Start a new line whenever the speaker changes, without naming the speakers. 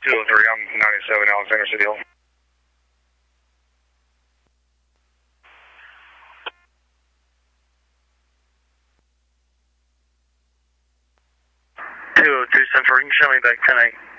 203, I'm 97 Alexander City Hall. 202 Central, you can show me back 10-8.